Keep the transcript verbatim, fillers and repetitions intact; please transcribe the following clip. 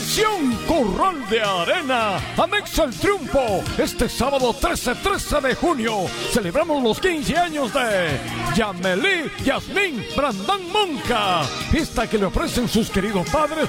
Misión Corral de Arena anexa el triunfo. Este sábado trece, trece de junio celebramos los quince años de Yamelí Yasmín Brandán Monca. Fiesta que le ofrecen sus queridos padres